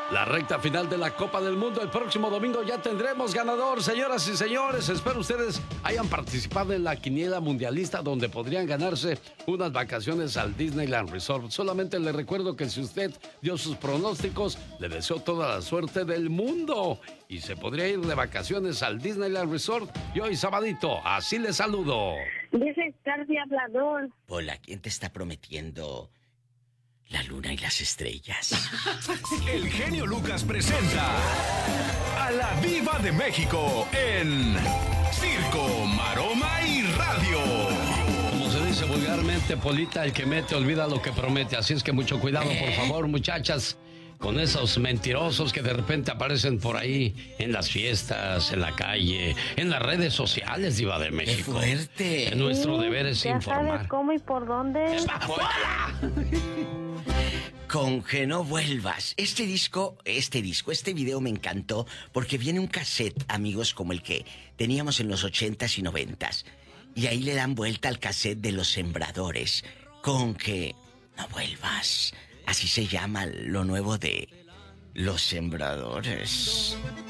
La recta final de la Copa del Mundo. El próximo domingo ya tendremos ganador, señoras y señores. Espero ustedes hayan participado en la quiniela mundialista donde podrían ganarse unas vacaciones al Disneyland Resort. Solamente le recuerdo que si usted dio sus pronósticos, le deseo toda la suerte del mundo. Y se podría ir de vacaciones al Disneyland Resort. Y hoy sabadito, así le saludo. Deja estar de hablador. Hola, ¿quién te está prometiendo la luna y las estrellas? El genio Lucas presenta a la Diva de México en Circo, Maroma y Radio. Como se dice vulgarmente, Polita, el que mete olvida lo que promete. Así es que mucho cuidado, por favor, muchachas, con esos mentirosos que de repente aparecen por ahí en las fiestas, en la calle, en las redes sociales, Diva de México. ¡Qué fuerte! Nuestro deber es ya informar. sabes cómo y por dónde. Con que no vuelvas. Este video me encantó porque viene un cassette, amigos, como el que teníamos en los 80s y 90s. Y ahí le dan vuelta al cassette de Los Sembradores. Con que no vuelvas. Así se llama lo nuevo de Los Sembradores.